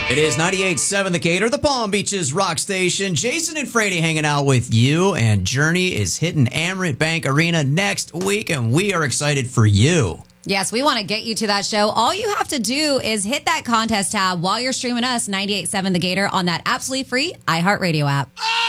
It is 98.7 The Gator, the Palm Beaches rock station. Jason and Frady hanging out with you, and Journey is hitting Amerant Bank Arena next week, and we are excited for you. Yes, we want to get you to that show. All you have to do is hit that contest tab while you're streaming us, 98.7 The Gator, on that absolutely free iHeartRadio app.